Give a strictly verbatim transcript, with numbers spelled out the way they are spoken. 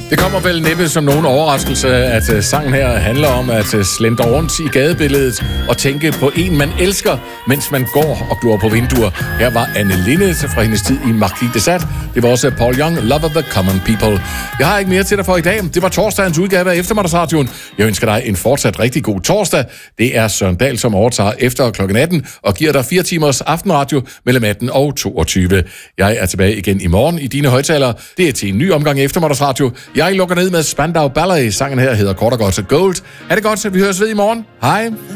Det kommer vel næppe som nogen overraskelse, at uh, sangen her handler om at uh, slendre rundt i gadebilledet og tænke på en, man elsker, mens man går og glor på vinduer. Her var Anne Linnet fra hendes tid i Marquis de Sade. Det var også Paul Young, Love of the Common People. Jeg har ikke mere til dig for i dag. Det var torsdagens udgave af Eftermiddagsradioen. Jeg ønsker dig en fortsat rigtig god torsdag. Det er Søren Dahl, som overtager efter klokken atten og giver dig fire timers aftenradio mellem atten og toogtyve. Jeg er tilbage igen i morgen i dine højtalere. Det er til en ny omgang Eftermiddagsradio. Jeg lukker ned med Spandau Ballet. Sangen her hedder kort og godt Gold. Er det godt, så vi høres ved i morgen? Hej.